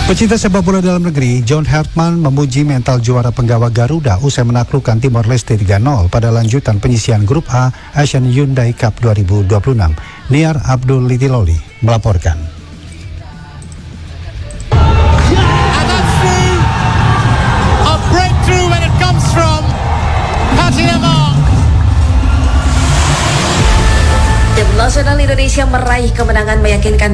Pecinta sepak bola dalam negeri, John Hartman memuji mental juara penggawa Garuda usai menaklukkan Timor Leste 3-0 pada lanjutan penyisian Grup A Asian Hyundai Cup 2026. Niar Abdul Litiloli melaporkan. Tim nasional Indonesia meraih kemenangan meyakinkan